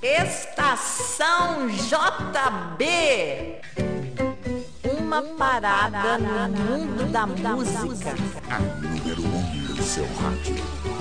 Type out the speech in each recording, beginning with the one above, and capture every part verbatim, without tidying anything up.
Estação J B. Uma parada no mundo da música. A número um do seu rádio.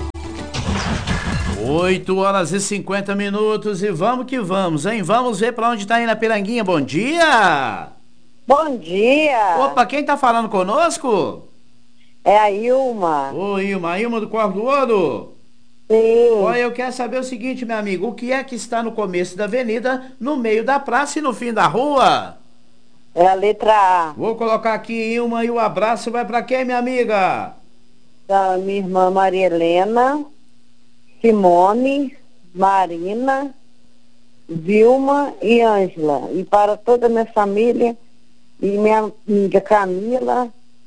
oito horas e cinquenta minutos e vamos que vamos, hein? Vamos ver pra onde tá indo a Piranguinha. Bom dia! Bom dia! Opa, quem tá falando conosco? É a Ilma. Ô, Ilma, a Ilma do Corvo do Ouro? Sim. Olha, eu quero saber o seguinte, meu amigo, o que é que está no começo da avenida, no meio da praça e no fim da rua? É a letra A. Vou colocar aqui, Ilma, e o abraço vai pra quem, minha amiga? Da minha irmã Maria Helena, Simone, Marina, Vilma e Ângela. E para toda a minha família e minha amiga Camila,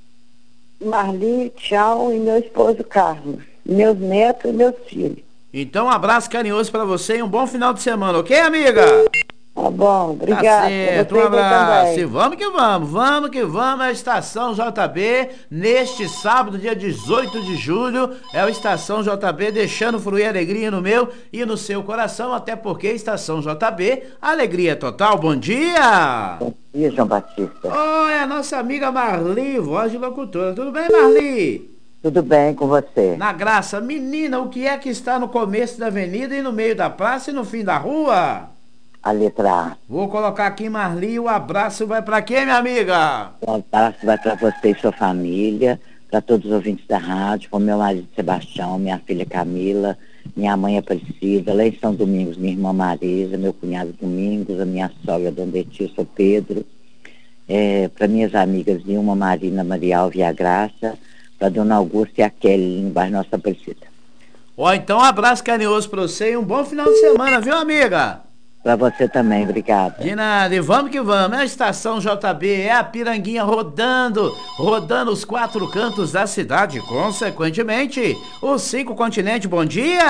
Marli, tchau, e meu esposo Carlos. Meus netos e meus filhos. Então, um abraço carinhoso pra você e um bom final de semana, ok, amiga? Tá bom, obrigada. Tá certo, um abraço. E vamos que vamos, vamos que vamos. É a Estação J B, neste sábado, dia dezoito de julho, é a Estação J B deixando fluir alegria no meu e no seu coração, até porque Estação J B, alegria total. Bom dia! Bom dia, João Batista. Oi, a nossa amiga Marli, voz de locutora. Tudo bem, Marli? Tudo bem com você? Na graça. Menina, o que é que está no começo da avenida e no meio da praça e no fim da rua? A letra A. Vou colocar aqui, Marli, o abraço vai pra quem, minha amiga? O abraço vai para você e sua família, para todos os ouvintes da rádio, com meu marido Sebastião, minha filha Camila, minha mãe Aparecida, lá em São Domingos, minha irmã Marisa, meu cunhado Domingos, a minha sogra Dona Etilson Pedro, é, para minhas amigas Vilma, Marina, Maria Alva e a Graça, para Dona Augusta e a Kelly, no bairro Nossa Aparecida. Ó, então um abraço carinhoso pra você e um bom final de semana, viu, amiga? Para você também, obrigada. De nada, e vamos que vamos. É a Estação J B, é a Piranguinha rodando, rodando os quatro cantos da cidade, consequentemente, os cinco continentes. Bom dia!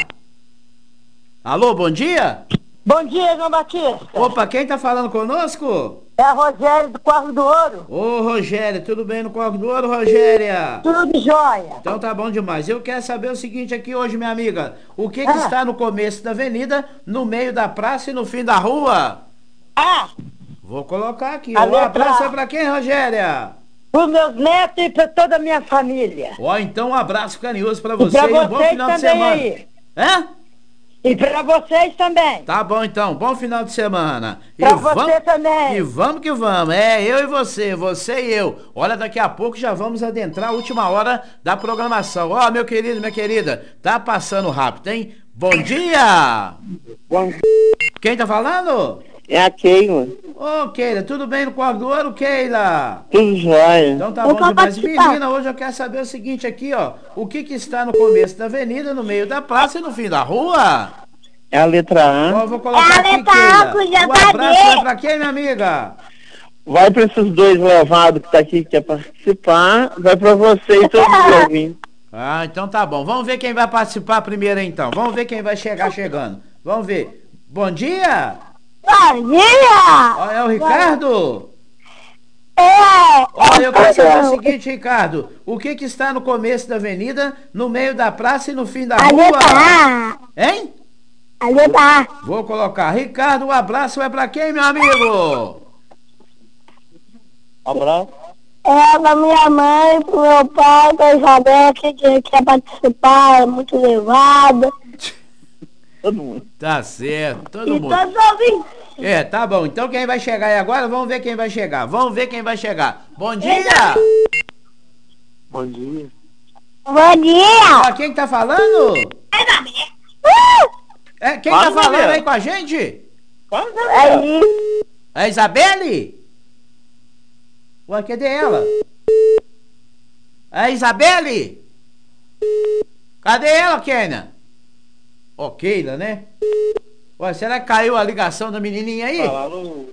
Alô, bom dia? Bom dia, João Batista. Opa, quem tá falando conosco? É a Rogéria do Corvo do Ouro. Ô, Rogéria, tudo bem no Corvo do Ouro, Rogéria? Tudo jóia. Então tá bom demais. Eu quero saber o seguinte aqui hoje, minha amiga. O que que Ah. está no começo da avenida, no meio da praça e no fim da rua? Ah, Vou colocar aqui. A O letra abraço A. é pra quem, Rogéria? para meus netos e para toda a minha família. Ó, então um abraço carinhoso pra E você para e um bom vocês final de também semana. aí. É? E para vocês também. Tá bom então, bom final de semana. E Pra você vamos- também. E vamos que vamos, é, eu e você, você e eu. Olha, daqui a pouco já vamos adentrar a última hora da programação. Ó, meu querido, minha querida, tá passando rápido, hein? Bom dia! Bom, Quem tá falando? é a Keila. Ô, Keila, tudo bem no Corvo do Ouro, Keila? Tudo jóia. Então tá Eu bom vou demais. participar. Menina, hoje eu quero saber o seguinte aqui, ó. O que que está no começo da avenida, no meio da praça e no fim da rua? É a letra A. Ó, eu vou colocar É a aqui, letra Keila. A pro O J B. abraço vai pra quem, minha amiga? Vai para esses dois levados que tá aqui que quer participar, vai para você e todos os ouvintes. Ah, então tá bom. Vamos ver quem vai participar primeiro, então. Vamos ver quem vai chegar chegando. Vamos ver. Bom dia! Bom dia! Ó, é o Ricardo? É! Olha, eu quero saber o seguinte, Ricardo. O que que está no começo da avenida, no meio da praça e no fim da A rua? letra A. Hein? A letra A. Vou colocar. Ricardo, um abraço vai pra quem, meu amigo? Abraço. É pra minha mãe, pro meu pai, pra Isabel, que, que quer participar, é muito levada. Todo mundo. Tá certo, todo E mundo. todos os ouvintes. É, tá bom. Então quem vai chegar aí agora? Vamos ver quem vai chegar. Vamos ver quem vai chegar. Bom dia! Bom dia. Bom dia! Ó, quem tá falando? É, quem Fala, tá falando Isabel. aí com a gente? Aí, É a Isabelle? Ué, cadê ela? É a Isabelle? Cadê ela, Kênia? Ó, Keila, né? Ué, será que caiu a ligação da menininha aí? Falaram.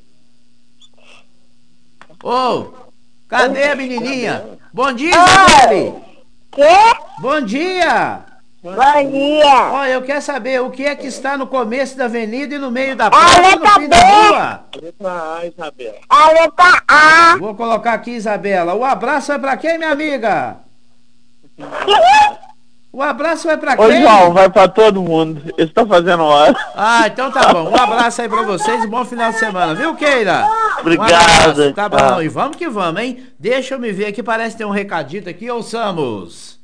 Ô, cadê a menininha? Bom dia, Isabelle! quê? Bom dia! Bom dia! Ó, eu quero saber o que é que está no começo da avenida e no meio da A praça e no letra fim da B. rua. Letra A, Isabel. A letra A. Vou colocar aqui, Isabela. O abraço é pra quem, minha amiga? O abraço vai pra Ô, quem? João, vai pra todo mundo. Eu estou fazendo hora. Ah, então tá bom. Um abraço aí pra vocês e bom final de semana, viu, Keila? Obrigado. Um abraço, tá bom. Tchau. E vamos que vamos, hein? Deixa eu me ver aqui, parece que tem um recadito aqui. Ouçamos.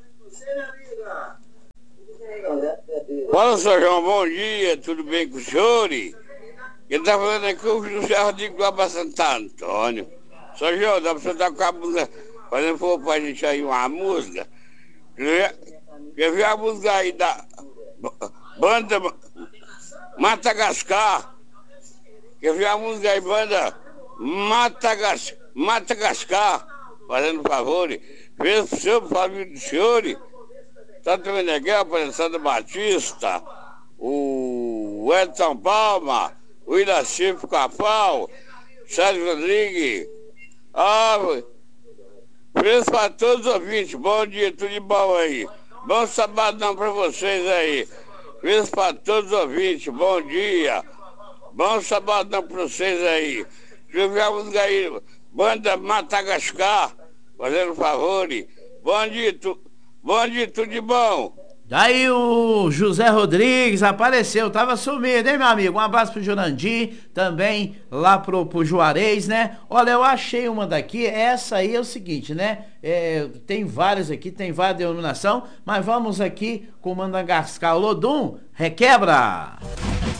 Fala, seu João, bom dia, tudo bem com o senhor? Ele tá falando aqui o José Rodrigo lá pra Santo Antônio. Só João, dá pra você estar com a música, fazendo favor pra gente aí uma música. Quer ver a música aí da banda Madagascar? Quer ver a música aí, banda Madagas, Madagascar? Fazendo favor, fez pro senhor, pro família do senhor. Tanto Meneghel, Alessandro Batista, o Edson Palma, o Iracif Capal, Sérgio Rodrigues. Ah, feliz para todos os ouvintes. Bom dia, tudo de bom aí. Bom sabadão para vocês aí. Feliz para todos os ouvintes. Bom dia. Bom sabadão para vocês aí. Jogamos aí, banda Madagascar, fazendo favor. Bom dia, tu... Bom dia, tudo de bom? Daí o José Rodrigues apareceu, tava sumido, hein, meu amigo? Um abraço pro Jurandir, também lá pro, pro Juarez, né? Olha, eu achei uma daqui, essa aí é o seguinte, né? É, tem várias aqui, tem várias denominações, mas vamos aqui com o Madagascar Lodum, requebra!